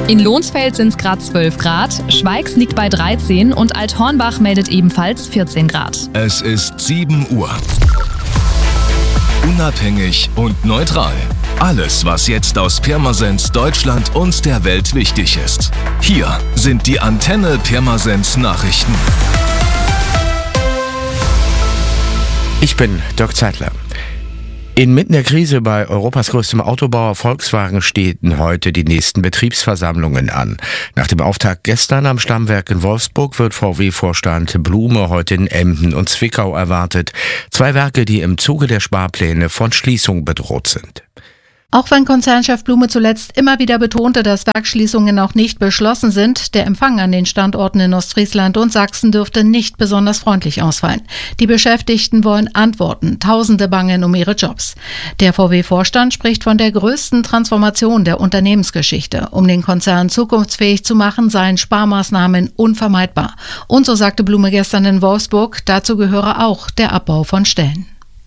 In Lonsfeld sind es gerade 12 Grad, Schweigs liegt bei 13 und Althornbach meldet ebenfalls 14 Grad. Es ist 7 Uhr. Unabhängig und neutral. Alles, was jetzt aus Pirmasens, Deutschland und der Welt wichtig ist. Hier sind die Antenne Pirmasens Nachrichten. Ich bin Dirk Zeitler. Inmitten der Krise bei Europas größtem Autobauer Volkswagen stehen heute die nächsten Betriebsversammlungen an. Nach dem Auftakt gestern am Stammwerk in Wolfsburg wird VW-Vorstand Blume heute in Emden und Zwickau erwartet. 2 Werke, die im Zuge der Sparpläne von Schließung bedroht sind. Auch wenn Konzernchef Blume zuletzt immer wieder betonte, dass Werksschließungen noch nicht beschlossen sind, der Empfang an den Standorten in Ostfriesland und Sachsen dürfte nicht besonders freundlich ausfallen. Die Beschäftigten wollen Antworten, Tausende bangen um ihre Jobs. Der VW-Vorstand spricht von der größten Transformation der Unternehmensgeschichte. Um den Konzern zukunftsfähig zu machen, seien Sparmaßnahmen unvermeidbar. Und so sagte Blume gestern in Wolfsburg, dazu gehöre auch der Abbau von Stellen.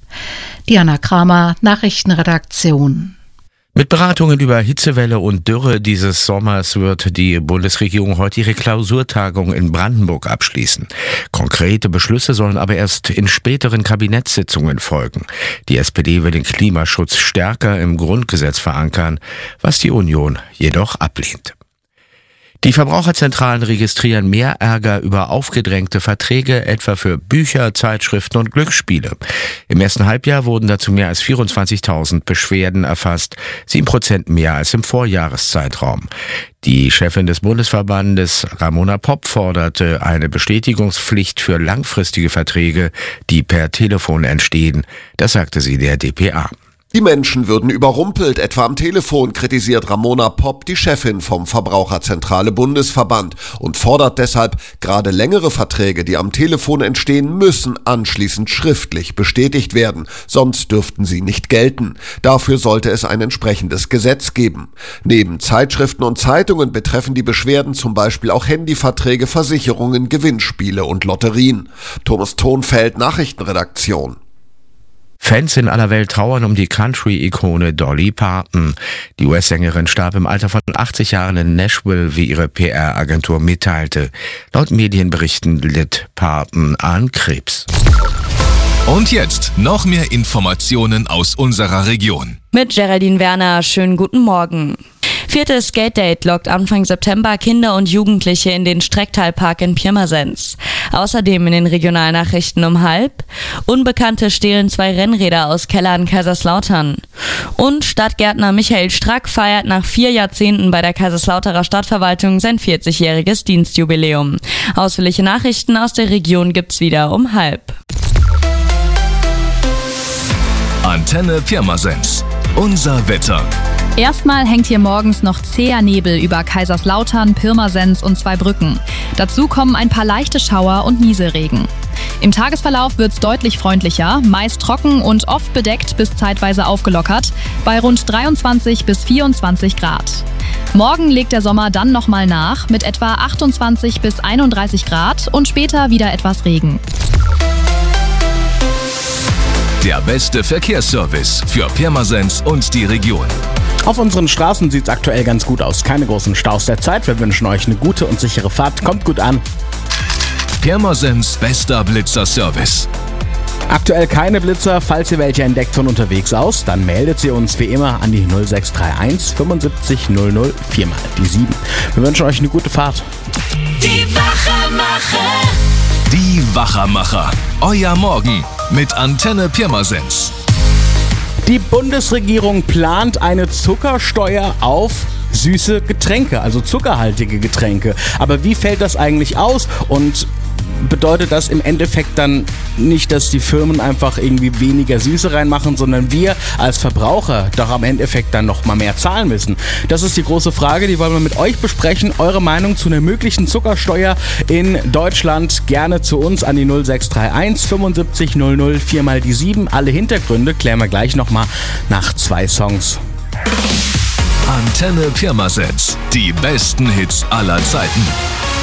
Diana Kramer, Nachrichtenredaktion. Mit Beratungen über Hitzewelle und Dürre dieses Sommers wird die Bundesregierung heute ihre Klausurtagung in Brandenburg abschließen. Konkrete Beschlüsse sollen aber erst in späteren Kabinettssitzungen folgen. Die SPD will den Klimaschutz stärker im Grundgesetz verankern, was die Union jedoch ablehnt. Die Verbraucherzentralen registrieren mehr Ärger über aufgedrängte Verträge, etwa für Bücher, Zeitschriften und Glücksspiele. Im ersten Halbjahr wurden dazu mehr als 24.000 Beschwerden erfasst, 7% mehr als im Vorjahreszeitraum. Die Chefin des Bundesverbandes, Ramona Popp, forderte eine Bestätigungspflicht für langfristige Verträge, die per Telefon entstehen. Das sagte sie der dpa. Die Menschen würden überrumpelt, etwa am Telefon, kritisiert Ramona Popp, die Chefin vom Verbraucherzentrale Bundesverband, und fordert deshalb, gerade längere Verträge, die am Telefon entstehen, müssen anschließend schriftlich bestätigt werden, sonst dürften sie nicht gelten. Dafür sollte es ein entsprechendes Gesetz geben. Neben Zeitschriften und Zeitungen betreffen die Beschwerden zum Beispiel auch Handyverträge, Versicherungen, Gewinnspiele und Lotterien. Thomas Thonfeld, Nachrichtenredaktion. Fans in aller Welt trauern um die Country-Ikone Dolly Parton. Die US-Sängerin starb im Alter von 80 Jahren in Nashville, wie ihre PR-Agentur mitteilte. Laut Medienberichten litt Parton an Krebs. Und jetzt noch mehr Informationen aus unserer Region. Mit Geraldine Werner, schönen guten Morgen. 4. Skate-Date lockt Anfang September Kinder und Jugendliche in den Strecktalpark in Pirmasens. Außerdem in den Regionalnachrichten um 12:30. Unbekannte stehlen 2 Rennräder aus Kellern Kaiserslautern. Und Stadtgärtner Michael Strack feiert nach 4 Jahrzehnten bei der Kaiserslauterer Stadtverwaltung sein 40-jähriges Dienstjubiläum. Ausführliche Nachrichten aus der Region gibt's wieder um 12:30. Antenne Pirmasens. Unser Wetter. Erstmal hängt hier morgens noch zäher Nebel über Kaiserslautern, Pirmasens und Zweibrücken. Dazu kommen ein paar leichte Schauer und Nieselregen. Im Tagesverlauf wird's deutlich freundlicher, meist trocken und oft bedeckt bis zeitweise aufgelockert, bei rund 23 bis 24 Grad. Morgen legt der Sommer dann nochmal nach mit etwa 28 bis 31 Grad und später wieder etwas Regen. Der beste Verkehrsservice für Pirmasens und die Region. Auf unseren Straßen sieht es aktuell ganz gut aus. Keine großen Staus derzeit. Wir wünschen euch eine gute und sichere Fahrt. Kommt gut an. Pirmasens bester Blitzerservice. Aktuell keine Blitzer. Falls ihr welche entdeckt von unterwegs aus, dann meldet sie uns wie immer an die 0631 75 00 4 mal die 7. Wir wünschen euch eine gute Fahrt. Die Wachermacher. Die Wachermacher. Euer Morgen mit Antenne Pirmasens. Die Bundesregierung plant eine Zuckersteuer auf süße Getränke, also zuckerhaltige Getränke. Aber wie fällt das eigentlich aus? Und bedeutet das im Endeffekt dann nicht, dass die Firmen einfach irgendwie weniger Süße reinmachen, sondern wir als Verbraucher doch am Endeffekt dann noch mal mehr zahlen müssen? Das ist die große Frage, die wollen wir mit euch besprechen. Eure Meinung zu einer möglichen Zuckersteuer in Deutschland gerne zu uns an die 0631 75 00 4 mal die 7. Alle Hintergründe klären wir gleich nochmal nach 2 Songs. Antenne Pirmasens. Die besten Hits aller Zeiten.